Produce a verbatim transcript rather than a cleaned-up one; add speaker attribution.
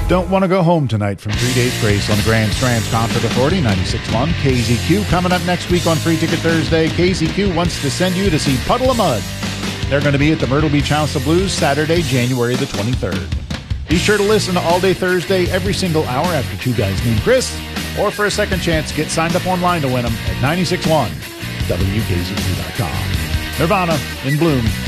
Speaker 1: Don't Want to Go Home Tonight from Three Days Grace on the Grand Strands Concert Authority, ninety-six point one K Z Q. Coming up next week on Free Ticket Thursday, K Z Q wants to send you to see Puddle of Mudd. They're going to be at the Myrtle Beach House of Blues Saturday, January the twenty-third. Be sure to listen to All Day Thursday every single hour after Two Guys Named Chris, or for a second chance, get signed up online to win them at ninety-six point one W K Z Q dot com. Nirvana, In Bloom.